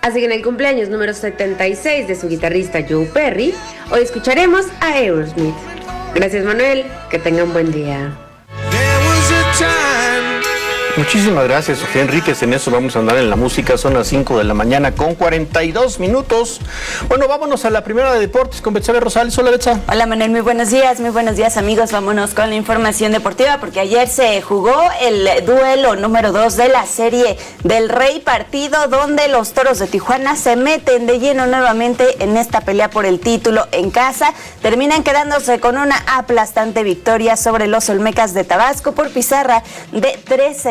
Así que en el cumpleaños número 76 de su guitarrista Joe Perry, hoy escucharemos a Aerosmith. Gracias, Manuel, que tengan buen día. Muchísimas gracias, Sofía Enríquez. En eso vamos a andar en la música. Son las 5 de la mañana con 42 minutos. Bueno, vámonos a la primera de deportes con Betsabe Rosales. Hola, Betsa. Hola, Manuel. Muy buenos días, amigos. Vámonos con la información deportiva porque ayer se jugó el duelo número 2 de la Serie del Rey, partido donde los Toros de Tijuana se meten de lleno nuevamente en esta pelea por el título en casa. Terminan quedándose con una aplastante victoria sobre los Olmecas de Tabasco por pizarra de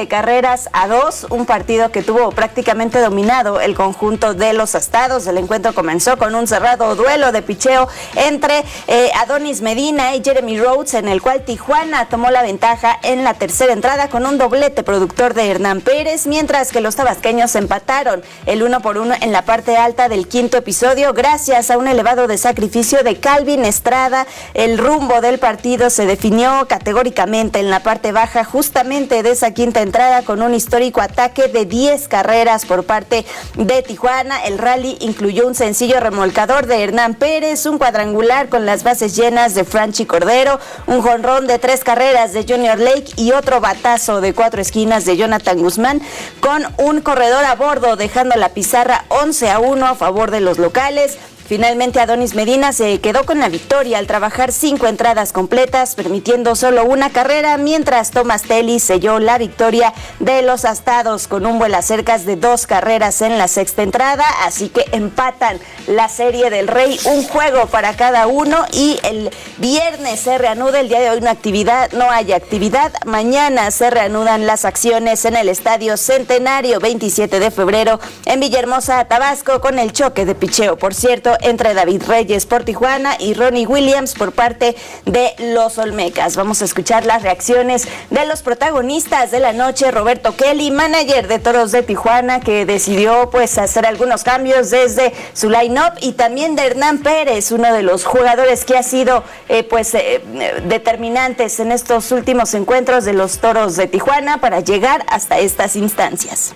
13-2, un partido que tuvo prácticamente dominado el conjunto de los Astados. El encuentro comenzó con un cerrado duelo de picheo entre Adonis Medina y Jeremy Rhodes, en el cual Tijuana tomó la ventaja en la tercera entrada con un doblete productor de Hernán Pérez, mientras que los tabasqueños empataron el 1-1 en la parte alta del quinto episodio gracias a un elevado de sacrificio de Calvin Estrada. El rumbo del partido se definió categóricamente en la parte baja justamente de esa quinta entrada con un histórico ataque de 10 carreras por parte de Tijuana. El rally incluyó un sencillo remolcador de Hernán Pérez, un cuadrangular con las bases llenas de Franchi Cordero, un jonrón de 3 carreras de Junior Lake y otro batazo de 4 esquinas de Jonathan Guzmán, con un corredor a bordo, dejando la pizarra 11-1 a favor de los locales. Finalmente, Adonis Medina se quedó con la victoria al trabajar 5 entradas completas, permitiendo solo una carrera, mientras Thomas Telly selló la victoria de los Astados con un vuelacercas de 2 carreras en la sexta entrada. Así que empatan la Serie del Rey, un juego para cada uno, y el viernes se reanuda. El día de hoy no hay actividad. Mañana se reanudan las acciones en el Estadio Centenario 27 de febrero en Villahermosa, Tabasco, con el choque de picheo, por cierto, entre David Reyes por Tijuana y Ronnie Williams por parte de los Olmecas. Vamos a escuchar las reacciones de los protagonistas de la noche. Roberto Kelly, manager de Toros de Tijuana, que decidió hacer algunos cambios desde su line-up, y también de Hernán Pérez, uno de los jugadores que ha sido determinantes en estos últimos encuentros de los Toros de Tijuana para llegar hasta estas instancias.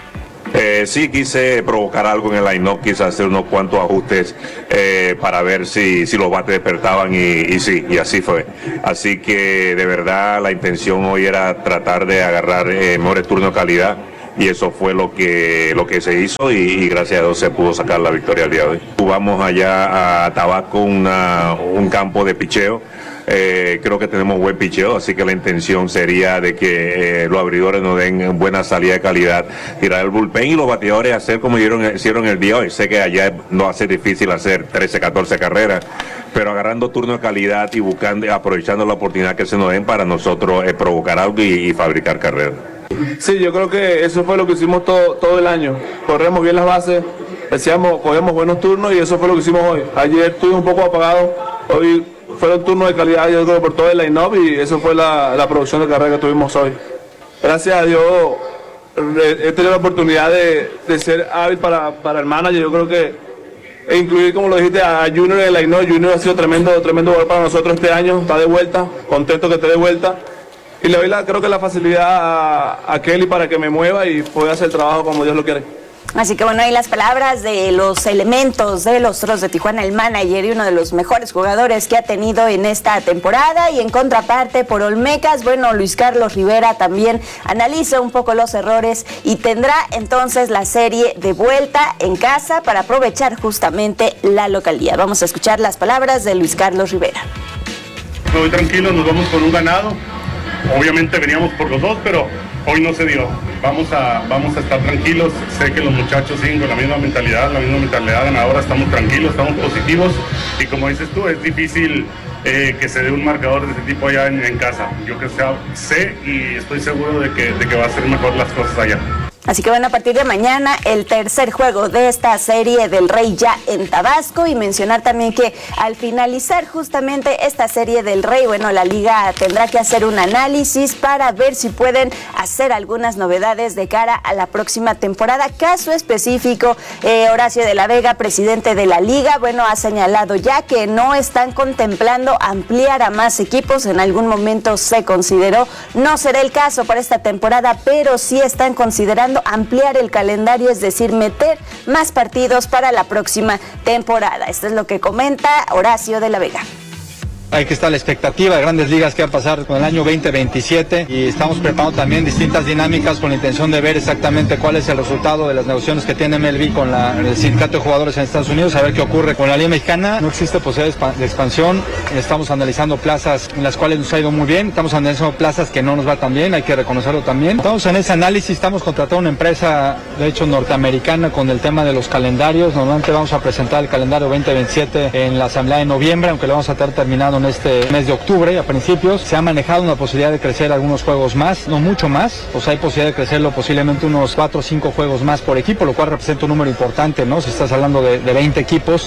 Sí, quise provocar algo en el line-up, quise hacer unos cuantos ajustes para ver si los bates despertaban y sí, y así fue. Así que de verdad la intención hoy era tratar de agarrar mejores turnos de calidad, y eso fue lo que se hizo, y gracias a Dios se pudo sacar la victoria el día de hoy. Vamos allá a Tabasco, un campo de picheo. Creo que tenemos buen picheo, así que la intención sería de que los abridores nos den buena salida de calidad, tirar el bullpen, y los bateadores hacer como hicieron el día de hoy. Sé que allá no va a ser difícil hacer 13, 14 carreras, pero agarrando turno de calidad y aprovechando la oportunidad que se nos den para nosotros provocar algo y fabricar carreras. Sí, yo creo que eso fue lo que hicimos todo el año. Corremos bien las bases, cogemos buenos turnos, y eso fue lo que hicimos hoy. Ayer estuve un poco apagado, hoy fueron turnos de calidad, yo creo, por todo el line-up, y eso fue la producción de carrera que tuvimos hoy. Gracias a Dios he tenido la oportunidad de ser hábil para el manager. Yo creo que incluir, como lo dijiste, a Junior en el line-up. Junior ha sido tremendo jugador para nosotros este año, está de vuelta, contento que esté de vuelta. Y le doy creo que la facilidad a Kelly para que me mueva y pueda hacer el trabajo como Dios lo quiere. Así que ahí las palabras de los elementos de los Toros de Tijuana, el manager y uno de los mejores jugadores que ha tenido en esta temporada. Y en contraparte, por Olmecas, Luis Carlos Rivera también analiza un poco los errores y tendrá entonces la serie de vuelta en casa para aprovechar justamente la localidad. Vamos a escuchar las palabras de Luis Carlos Rivera. Muy tranquilos, nos vamos con un ganado. Obviamente veníamos por los dos, pero hoy no se dio. Vamos a estar tranquilos. Sé que los muchachos siguen con la misma mentalidad ganadora. Estamos tranquilos, estamos positivos, y como dices tú, es difícil que se dé un marcador de este tipo allá en casa. Yo sé y estoy seguro de que va a ser mejor las cosas allá. Así que a partir de mañana el tercer juego de esta Serie del Rey ya en Tabasco, y mencionar también que al finalizar justamente esta Serie del Rey, la liga tendrá que hacer un análisis para ver si pueden hacer algunas novedades de cara a la próxima temporada. Caso específico, Horacio de la Vega, presidente de la liga, ha señalado ya que no están contemplando ampliar a más equipos. En algún momento se consideró, no será el caso para esta temporada, pero sí están considerando buscando ampliar el calendario, es decir, meter más partidos para la próxima temporada. Esto es lo que comenta Horacio de la Vega. Hay que estar a la expectativa de Grandes Ligas que va a pasar con el año 2027 y estamos preparando también distintas dinámicas con la intención de ver exactamente cuál es el resultado de las negociaciones que tiene MLB con el sindicato de jugadores en Estados Unidos, a ver qué ocurre con la Liga Mexicana. No existe posibilidad de expansión, estamos analizando plazas en las cuales nos ha ido muy bien, estamos analizando plazas que no nos va tan bien, hay que reconocerlo también. Estamos en ese análisis, estamos contratando una empresa, de hecho norteamericana, con el tema de los calendarios. Normalmente vamos a presentar el calendario 2027 en la asamblea de noviembre, aunque lo vamos a tener terminado en este mes de octubre. A principios se ha manejado una posibilidad de crecer algunos juegos más, no mucho más, o sea, hay posibilidad de crecerlo posiblemente unos 4 o 5 juegos más por equipo, lo cual representa un número importante, ¿no? Si estás hablando de 20 equipos.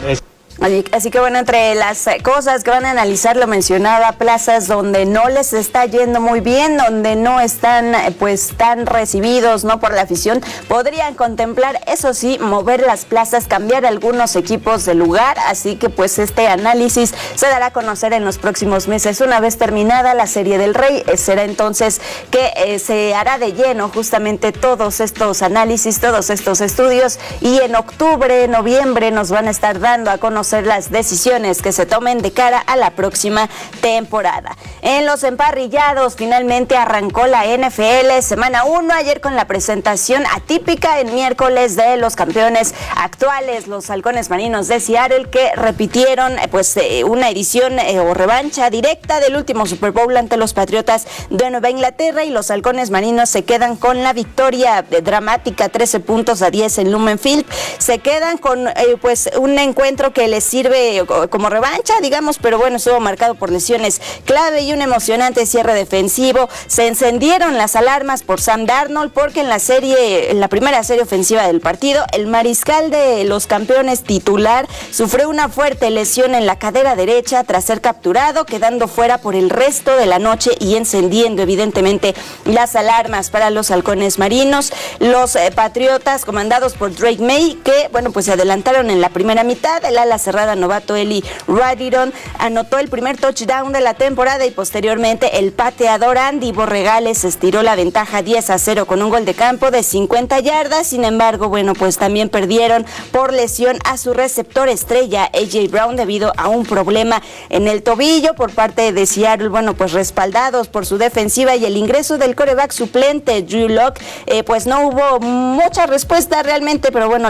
Así que bueno, entre las cosas que van a analizar, lo mencionaba, plazas donde no les está yendo muy bien, donde no están pues tan recibidos, ¿no?, por la afición, podrían contemplar, eso sí, mover las plazas, cambiar algunos equipos de lugar, así que pues este análisis se dará a conocer en los próximos meses. Una vez terminada la Serie del Rey, será entonces que se hará de lleno justamente todos estos análisis, todos estos estudios, y en octubre, noviembre nos van a estar dando a conocer las decisiones que se tomen de cara a la próxima temporada. En los emparrillados, finalmente arrancó la NFL semana 1 ayer con la presentación atípica en miércoles de los campeones actuales, los Halcones Marinos de Seattle, que repitieron una edición o revancha directa del último Super Bowl ante los Patriotas de Nueva Inglaterra, y los Halcones Marinos se quedan con la victoria dramática 13-10 en Lumen Field. Se quedan con un encuentro que les sirve como revancha, digamos, pero bueno, estuvo marcado por lesiones clave y un emocionante cierre defensivo. Se encendieron las alarmas por Sam Darnold, porque en la primera serie ofensiva del partido, el mariscal de los campeones titular sufrió una fuerte lesión en la cadera derecha tras ser capturado, quedando fuera por el resto de la noche y encendiendo evidentemente las alarmas para los Halcones Marinos. Los Patriotas, comandados por Drake May, que se adelantaron en la primera mitad. El ala cerrada novato Eli Radiron anotó el primer touchdown de la temporada, y posteriormente el pateador Andy Borregales estiró la ventaja 10-0 con un gol de campo de 50 yardas. Sin embargo, también perdieron por lesión a su receptor estrella AJ Brown debido a un problema en el tobillo. Por parte de Seattle, respaldados por su defensiva y el ingreso del quarterback suplente Drew Lock, no hubo mucha respuesta realmente, pero